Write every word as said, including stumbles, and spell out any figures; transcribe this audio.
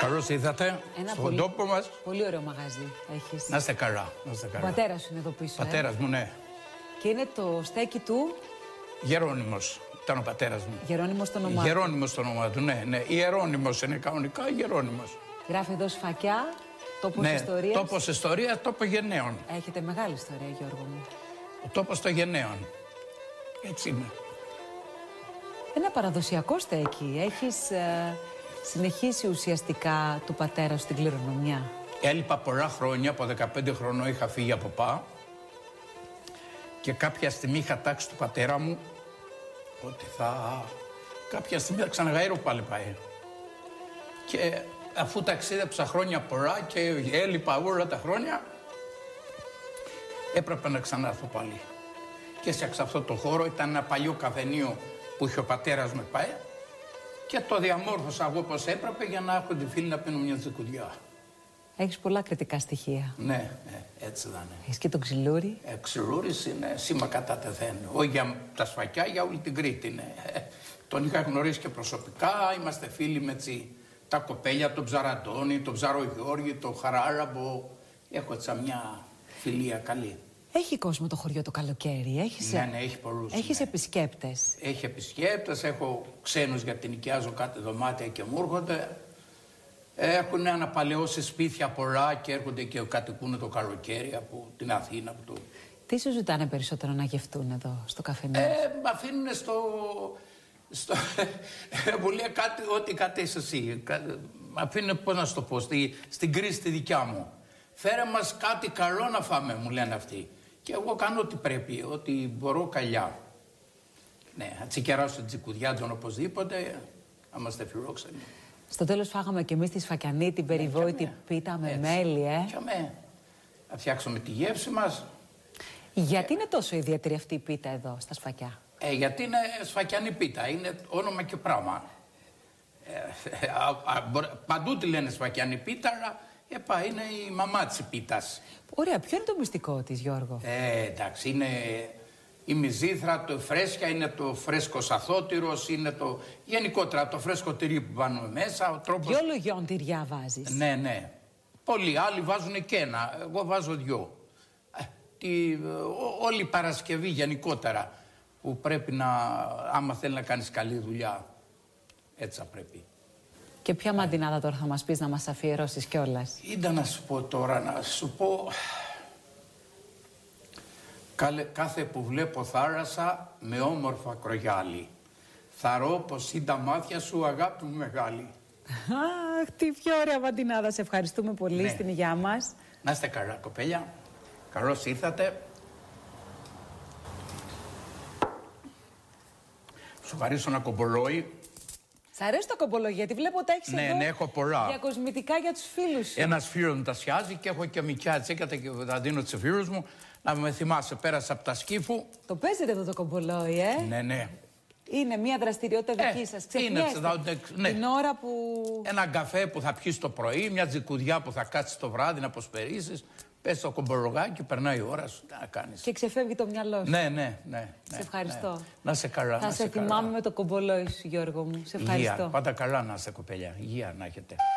Καλώς ήρθατε στον πολύ, τόπο μας. Πολύ ωραίο μαγαζί έχεις. Να είστε καλά. Να είστε καλά. Ο πατέρας σου είναι εδώ πίσω. Πατέρας ε? μου, ναι. Και είναι το στέκι του. Γερόνυμος ήταν ο πατέρας μου. Γερόνυμος το όνομά του. Γερόνυμος το όνομά του, ναι. ναι. Ιερώνυμος είναι κανονικά, Γερόνυμος. Γράφει εδώ Σφακιά, τόπος ναι, ιστορίας. Τόπος ιστορίας, τόπο γενναίων. Έχετε μεγάλη ιστορία, Γιώργο μου. Ο τόπος των γενναίων. Έτσι είναι. Ένα παραδοσιακό στέκι. Έχεις ε, συνεχίσει ουσιαστικά του πατέρα σου την κληρονομιά. Έλειπα πολλά χρόνια, από δεκαπέντε χρονών είχα φύγει από ΠΑ και κάποια στιγμή είχα τάξει του πατέρα μου ότι θα... κάποια στιγμή θα ξαναγαέρω πάλι ΠΑΕ. Και αφού ταξίδεψα χρόνια πολλά και έλειπα όλα τα χρόνια, έπρεπε να ξανάρθω πάλι. Και σε αυτό το χώρο ήταν ένα παλιό καφενείο που είχε ο πατέρας με ΠΑΕ και το διαμόρφωσα εγώ όπως έπρεπε για να έχω τη φίλη να πίνω μια τσικουδιά. Έχεις πολλά κριτικά στοιχεία. Ναι, ναι, έτσι θα είναι. Έχεις και τον Ξυλούρη. Ε, Ξυλούρης είναι σήμα κατά τεθέν. Όχι για τα Σφακιά, για όλη την Κρήτη είναι. Ε, τον είχα γνωρίσει και προσωπικά, είμαστε φίλοι με τσι, τα κοπέλια, τον Ψαραντώνη, τον Ψαρογιώργη, τον Χαράλαμπο. Έχω έτσι μια φιλία καλή. Έχει κόσμο το χωριό το καλοκαίρι, έχεις... Ναι, ναι, έχει πολλούς. Έχεις ναι. επισκέπτες. Έχει επισκέπτες, έχω ξένους γιατί νοικιάζω κάτι δωμάτια και μου έρχονται. Έχουν αναπαλαιώσει σπίτια πολλά και έρχονται και κατοικούν το καλοκαίρι από την Αθήνα. Από το... Τι σου ζητάνε περισσότερο να γευτούν εδώ, στο καφενείο? Ε, μ' αφήνουν στο... στο... μου λέει κάτι, ό,τι κατές εσύ. Μ' αφήνουν, πώς να σου το πω, στη... στην κρίση τη δικιά μου. Φέρε μας κάτι καλό να φάμε, μου λένε αυτοί. Και εγώ κάνω ό,τι πρέπει, ό,τι μπορώ καλιά. Ναι, θα τσικεράσω την τσικουδιά τον οπωσδήποτε, να είμαστε φιλόξενοι. Στο τέλος φάγαμε κι εμείς τη Σφακιανή, την περιβόητη ναι, πίτα με έτσι, μέλι, ε. Και αμέ. Θα φτιάξουμε τη γεύση μας. Γιατί ε... είναι τόσο ιδιαίτερη αυτή η πίτα εδώ, στα Σφακιά? Ε, γιατί είναι Σφακιανή πίτα, είναι όνομα και πράγμα. Ε, α, α, παντού τη λένε Σφακιανή πίτα, αλλά επα, είναι η μαμά της πίτας. Ωραία, ποιο είναι το μυστικό της, Γιώργο? Ε, εντάξει, είναι... Η μυζήθρα, το φρέσκια, είναι το φρέσκο σαθότυρος, είναι το... Γενικότερα το φρέσκο τυρί που βάλουμε μέσα, ο τρόπος... Δυο λογιών τυριά βάζεις? Ναι, ναι. Πολλοί άλλοι βάζουν και ένα, εγώ βάζω δυο. Ε, τη... Ό, όλη η Παρασκευή γενικότερα, που πρέπει να... άμα θέλει να κάνεις καλή δουλειά, έτσι θα πρέπει. Και ποια μαντινάδα τώρα θα μας πεις να μας αφιερώσεις κιόλας? Είδα να σου πω τώρα, να σου πω... Κάθε που βλέπω θάλασσα με όμορφα κρογιάλι. Θαρώ πως είναι τα μάτια σου, αγάπη μου μεγάλη. Αχ, τι πιο ωραία μαντινάδα. Σε ευχαριστούμε πολύ, ναι. Στην υγειά μας. Να είστε καλά, κοπέλια. Καλώς ήρθατε. Σου χαρίσω ένα κομπολόι. Σ' αρέσει το κομπολόι, γιατί βλέπω τα έχεις ναι, εδώ. Ναι, έχω πολλά. Για κοσμητικά για τους φίλους σου. Ένας φίλος μου τα σιάζει και έχω και μικριά τσίκατα και τα δίνω στους φίλους μου. Να με θυμάσαι, πέρασα από τα Σκύφου. Το παίζετε εδώ το κομπολόι, ε? Ναι, ναι. Είναι μια δραστηριότητα δική ε, σας. Ξεχνιέστε ναι. την ώρα που... Ένα καφέ που θα πιεις το πρωί, μια τζικουδιά που θα κάτσεις το βράδυ να αποσπερίσεις. Πες το κομπολογάκι, περνάει η ώρα σου, τι να κάνεις. Και ξεφεύγει το μυαλό σου. Ναι, ναι, ναι. Σε ευχαριστώ. Ναι. Να σε καλά. Θα να σε, σε θυμάμαι με το κομπολόι σου, Γιώργο μου. Σε ευχαριστώ. Υγεία. Πάντα καλά να είστε, κοπέλια. Υγεία να έχετε.